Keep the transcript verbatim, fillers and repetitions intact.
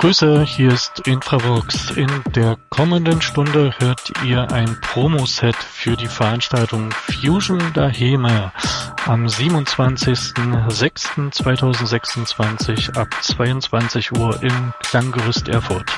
Grüße, hier ist Infravox. In der kommenden Stunde hört ihr ein Promo-Set für die Veranstaltung Fusion Dahemer am siebenundzwanzigsten sechsten zweitausendsechsundzwanzig ab zweiundzwanzig Uhr im Klanggerüst Erfurt.